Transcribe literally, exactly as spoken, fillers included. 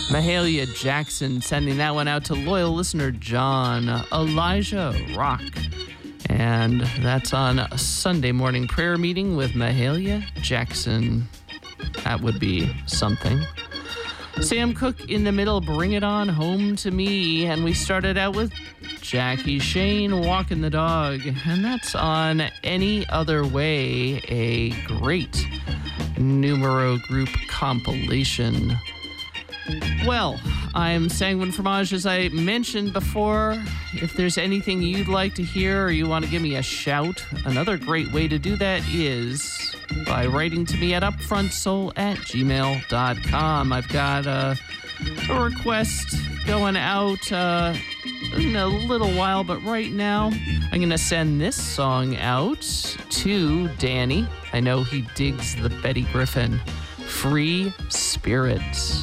Mahalia Jackson sending that one out to loyal listener John. Elijah Rock. And that's on a Sunday morning prayer meeting with Mahalia Jackson. That would be something. Sam Cooke in the middle, Bring It On Home to Me. And we started out with Jackie Shane, Walking the Dog. And that's on Any Other Way, a great Numero Group compilation. Well, I'm Sanguine Fromage, as I mentioned before. If there's anything you'd like to hear or you want to give me a shout, another great way to do that is by writing to me at upfrontsoul at gmail dot com. I've got a, a request going out uh, in a little while, but right now I'm going to send this song out to Danny. I know he digs the Betty Griffin. Free Spirits.